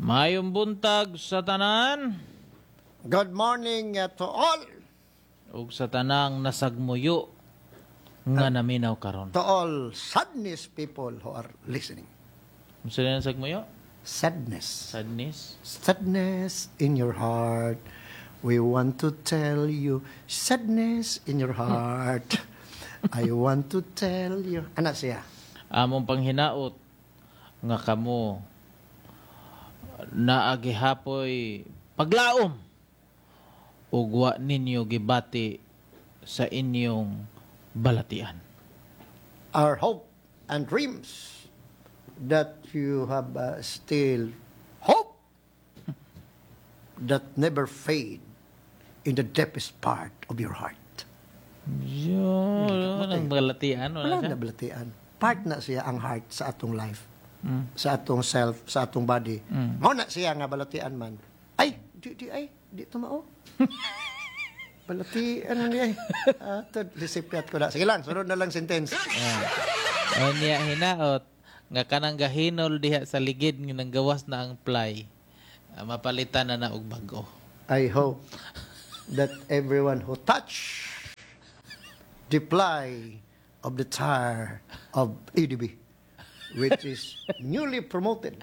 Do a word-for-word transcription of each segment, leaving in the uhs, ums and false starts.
Mayong buntag sa tanan, Good morning uh, to all, ug sa tanang nasagmuyo nga naminaw karon. to all sadness people who are listening. Unsa na nasagmuyo? Sadness. Sadness. Sadness in your heart. We want to tell you, sadness in your heart. I want to tell you. Ano siya? Among panghinaot nga kamo naagihapoy paglaom ug wa ninyo gibati sa inyong balatian. Our hope and dreams that you have uh, still hope that never fade in the deepest part of your heart. Yo, nang balatian wala Wala siya. na balatian. Part na siya ang heart sa atong life. Mm. Sa atong self, sa atong body. Mm. Mao na siya nga balatian man. Ay, di, di ay, di tumao. Balatian man di ay. Ah, to, lisipiat ko na. Sige lang, sunod na lang sentence. Ah. O niya hinaot nga kanang gahinol diha sa ligid nga nang gawas na ang ply. Ah, mapalitan na na og bag-o. I hope that everyone who touch the ply of the tire of A D B, which is newly promoted,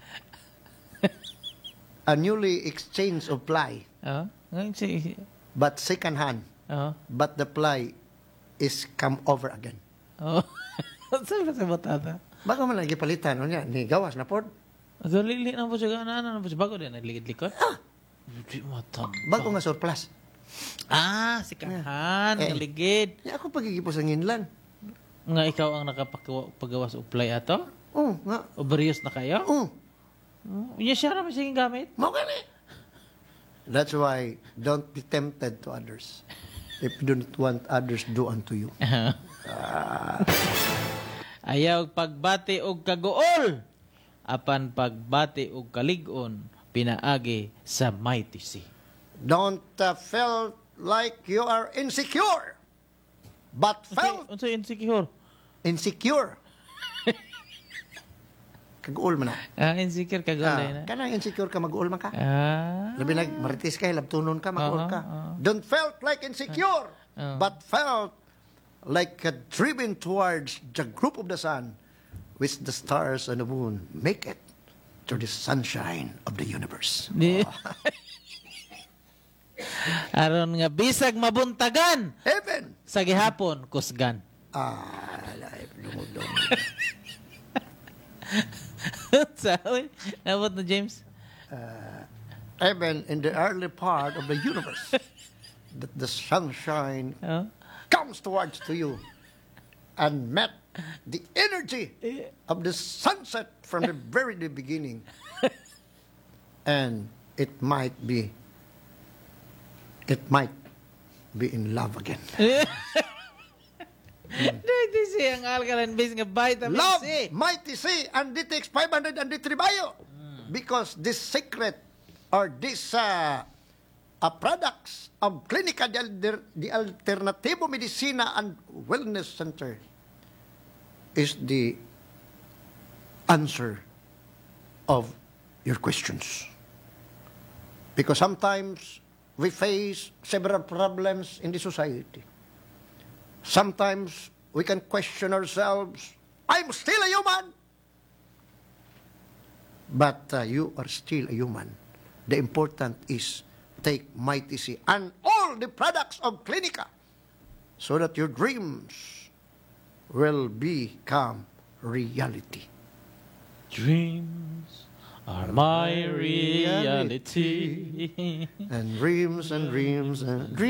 a newly exchange of ply, Oh, ngayon si but second hand, Oh. but the ply is come over again. Oh. Sa ba sa batata? Baka man lagi palitan, ano niya, ni gawas na pod. So lili na po siya ganan na po siya bago din naglikod-likod. Ah. Di matang. Bago nga surplus. Ah, si Kahan, Eh. nga ligid. Niya ako pagigipos ang inlan. Nga ikaw ang nakapagawas og play ato? Oh, nga. O barios na kayo? Oh, Oh. Unya siya naman sige gamit. mo gani. That's why don't be tempted to others. If you don't want others do unto you. Ayaw pagbati og kagool. Apan pagbati og kalig-on pinaagi sa mighty sea. Don't uh, feel like you are insecure, but felt Unsa insecure? insecure. Kag-ul man na. Ah, insecure kagool Ah, na. kanang insecure ka, mag-ul man ka. Ah. Labi nag maritis ka, labtunon ka, mag-ul Oo, ka. oo. Don't felt like insecure, Oo. but felt like uh, driven towards the group of the sun, which the stars and the moon make it to the sunshine of the universe. Di. Aron nga bisag mabuntagan Heaven! sa gihapon kusgan. Ah, life, lumudong. Sa nabot na James. Heaven in the early part of the universe, that the sunshine Oh. comes towards to you and met the energy of the sunset from the very the beginning. And it might be, it might be in love again. Dito siya ang alkaline base nga vitamin Love, C. mighty sea, and D T X five hundred and D three Bio. Because this secret or this uh, uh, products of Clinica de, Alter- de Alternativo Medicina and Wellness Center is the answer of your questions. Because sometimes we face several problems in the society. Sometimes we can question ourselves, I'm still a human. But uh, you are still a human. The important is take Mighty C and all the products of Clinica so that your dreams will become reality. Dreams are my reality. And dreams and dreams and dreams.